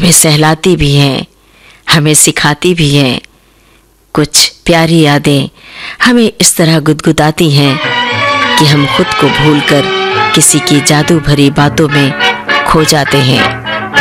हमें सहलाती भी हैं, हमें सिखाती भी हैं। कुछ प्यारी यादें हमें इस तरह गुदगुदाती हैं कि हम खुद को भूलकर किसी की जादू भरी बातों में खो जाते हैं।